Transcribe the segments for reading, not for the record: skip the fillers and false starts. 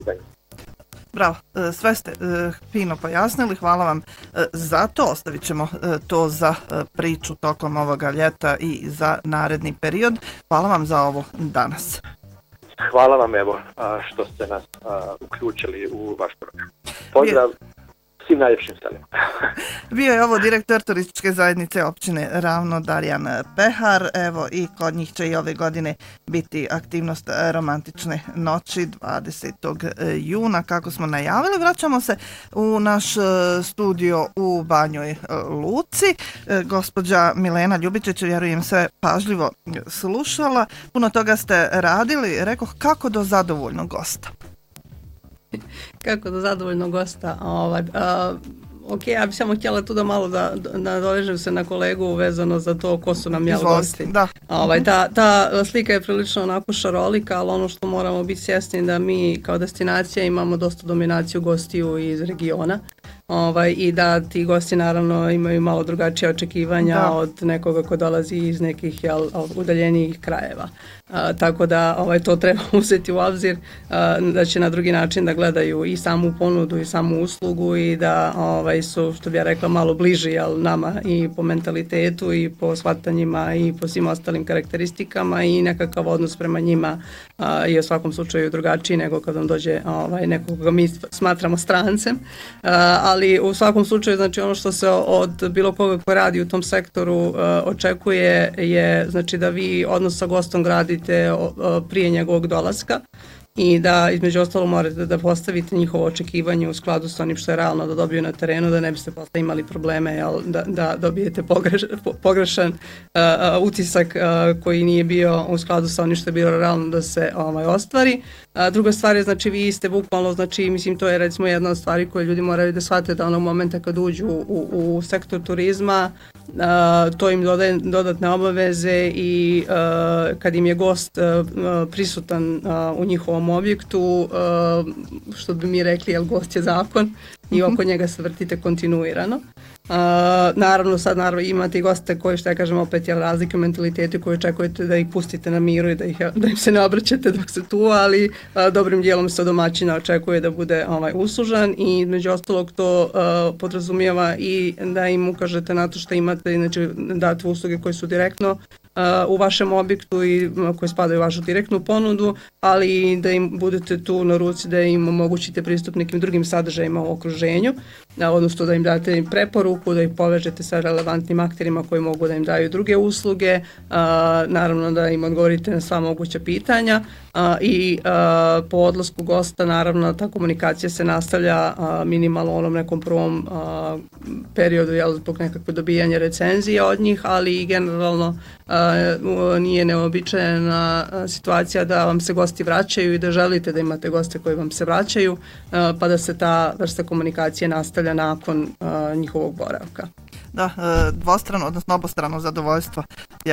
za njih. Bravo, sve ste fino pojasnili, hvala vam za to, ostavit ćemo to za priču tokom ovoga ljeta i za naredni period. Hvala vam za ovo danas. Hvala vam evo što ste nas uključili u vaš program. Pozdrav svim najljepšim selima. Bio je ovo direktor turističke zajednice općine Ravno Darijan Pehar. Evo i kod njih će i ove godine biti aktivnost romantične noći 20. juna. Kako smo najavili, vraćamo se u naš studio u Banjoj Luci. Gospođa Milena Ljubičić, vjerujem, sve pažljivo slušala. Puno toga ste radili. Rekoh, kako do zadovoljnog gosta? Kako do zadovoljnog gosta. Ok, ja bih samo htjela tu da malo da dovežem se na kolegu vezano za to ko su nam gosti. Da. Ta slika je prilično onako šarolika, ali ono što moramo biti svjesni da mi kao destinacija imamo dosta dominaciju gostiju iz regiona. I da ti gosti naravno imaju malo drugačije očekivanja od nekoga ko dolazi iz nekih udaljenijih krajeva. Tako da to treba uzeti u obzir, da će na drugi način da gledaju i samu ponudu i samu uslugu i da su, što bi ja rekla, malo bliži nama i po mentalitetu i po shvatanjima i po svim ostalim karakteristikama i nekakav odnos prema njima je u svakom slučaju drugačiji nego kad vam dođe nekog koga mi smatramo strancem. Ali u svakom slučaju, znači, ono što se od bilo koga ko radi u tom sektoru očekuje je, znači, da vi odnos sa gostom gradite prije njegovog dolaska i da između ostalo morate da postavite njihovo očekivanje u skladu s onim što je realno da dobiju na terenu, da ne biste posle imali probleme da dobijete pogrešan utisak koji nije bio u skladu sa onim što je bilo realno da se ostvari. Druga stvar je, znači, vi ste bukvalno, znači, mislim, to je recimo jedna od stvari koje ljudi moraju da shvate, da onog momenta kad uđu u sektor turizma, to im dodaje dodatne obaveze i kad im je gost prisutan u njihovom objektu, što bi mi rekli, jer gost je zakon i oko njega se vrtite kontinuirano. Naravno, sad imate i goste koji, što ja kažem, opet je razlike u mentalitetu koji očekujete da ih pustite na miru i da im se ne obraćate dok se tu, ali dobrim dijelom se od domaćina očekuje da bude uslužan i među ostalog to podrazumijeva i da im ukažete na to što imate, znači date usluge koje su direktno u vašem objektu i koje spadaju u vašu direktnu ponudu, ali da im budete tu na ruci, da im omogućite pristup nekim drugim sadržajima u okruženju, odnosno da im date preporuku, da ih povežete sa relevantnim akterima koji mogu da im daju druge usluge, naravno da im odgovorite na sva moguća pitanja i po odlasku gosta naravno ta komunikacija se nastavlja minimalno u onom nekom prvom periodu, zbog nekakve dobijanja recenzije od njih, ali i generalno nije neobičajena situacija da vam se gosti vraćaju i da želite da imate goste koji vam se vraćaju, pa da se ta vrsta komunikacije nastavlja nakon njihovog boravka. Da, dvostrano, odnosno obostrano zadovoljstvo.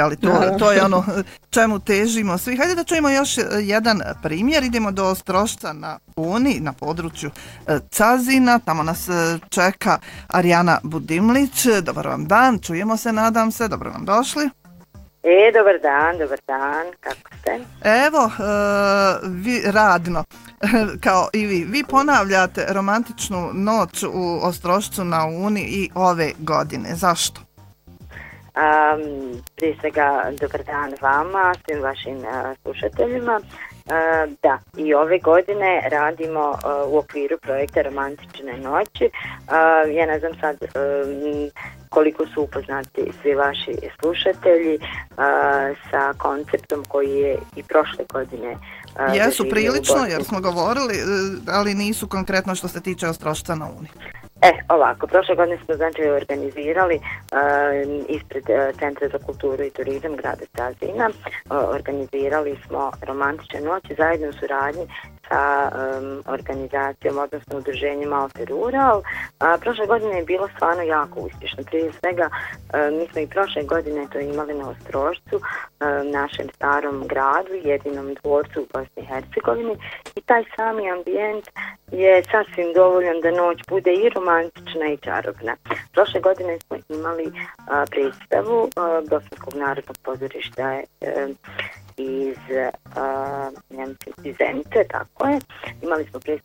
To je ono čemu težimo svi. Hajde da čujemo još jedan primjer. Idemo do Ostrošca na Uni, na području Cazina. Tamo nas čeka Arijana Budimlić. Dobar vam dan, čujemo se, nadam se. Dobro vam došli. Dobar dan, kako ste? Evo, vi radno, kao i vi ponavljate romantičnu noć u Ostrošcu na Uni i ove godine. Zašto? Prije svega, dobar dan vama, svim vašim slušateljima. Da, i ove godine radimo u okviru projekta Romantične noći. Ja ne znam sad koliko su upoznati svi vaši slušatelji sa konceptom koji je i prošle godine jesu prilično, jer smo govorili, ali nisu konkretno što se tiče Ostrošca na Uni. Ovako, prošle godine smo znači organizirali ispred Centra za kulturu i turizam grada Cazina, organizirali smo romantične noći zajedno u suradnji sa organizacijom, odnosno udruženjem Alpe Rural. Prošle godine je bilo stvarno jako uspješno. Prije svega, mi smo i prošle godine to imali na Ostrošcu, našem starom gradu, jedinom dvorcu u Bosni i Hercegovini, i taj sami ambijent je sasvim dovoljan da noć bude i romantična i čarobna. Prošle godine smo imali predstavu Bosanskog narodnog pozorišta iz Zenice, tako je. Imali smo predstavu